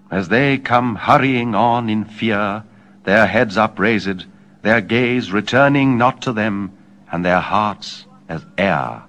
as they come hurrying on in fear, their heads upraised, their gaze returning not to them, and their hearts as air